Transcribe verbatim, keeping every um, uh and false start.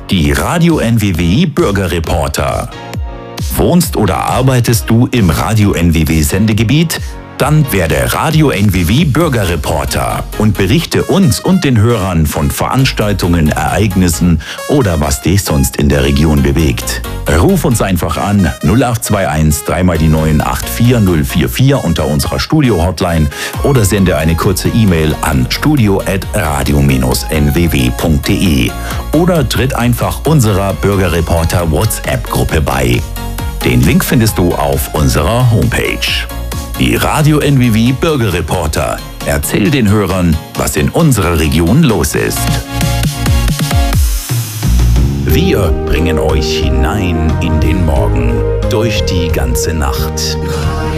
Die Radio N W W Bürgerreporter. Wohnst oder arbeitest du im Radio N W W Sendegebiet? Dann werde Radio N W W Bürgerreporter und berichte uns und den Hörern von Veranstaltungen, Ereignissen oder was dich sonst in der Region bewegt. Ruf uns einfach an null acht zwei eins drei mal die neun acht vier null vier vier unter unserer Studio-Hotline oder sende eine kurze E-Mail an studio at radio n w w punkt d e oder tritt einfach unserer Bürgerreporter WhatsApp-Gruppe bei. Den Link findest du auf unserer Homepage. Die Radio N W W Bürgerreporter. Erzähl den Hörern, was in unserer Region los ist. Wir bringen euch hinein in den Morgen, durch die ganze Nacht.